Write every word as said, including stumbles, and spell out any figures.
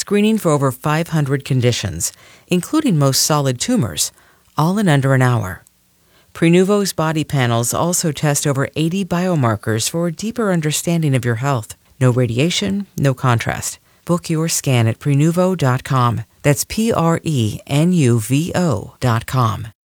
screening for over five hundred conditions, including most solid tumors, all in under an hour. Prenuvo's body panels also test over eighty biomarkers for a deeper understanding of your health. No radiation, no contrast. Book your scan at Prenuvo dot com. That's P R E N U V O dot com.